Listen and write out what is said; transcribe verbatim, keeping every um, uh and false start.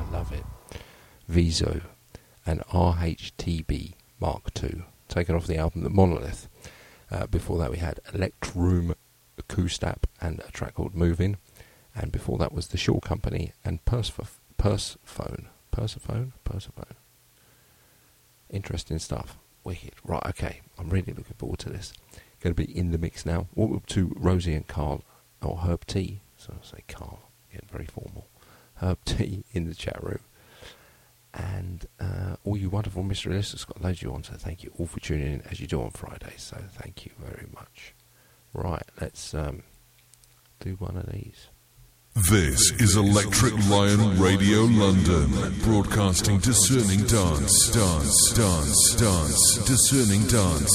love it. Viso and R H T B Mark two, taken off the album The Monolith. Uh, before that we had Electroom Acoustap and a track called Moving, and before that was The Shaw Company and Persephone. Persephone. Persephone? Persephone. Interesting stuff. Wicked. Right, okay. I'm really looking forward to this. Going to be in the mix now. Welcome to Rosie and Carl, or Herb T. So I say Carl, getting very formal. Herb T in the chat room. And uh, all you wonderful mystery listeners, got loads of you on, so thank you all for tuning in as you do on Fridays. So thank you very much. Right, let's um, do one of these. This is Electric Lion Radio London, broadcasting discerning dance, dance, dance, dance, discerning dance,